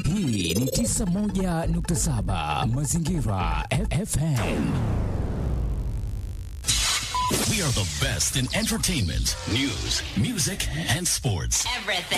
Hii ni 91.7 Mazingira FM. We are the best in entertainment, news, music, and sports. Everything.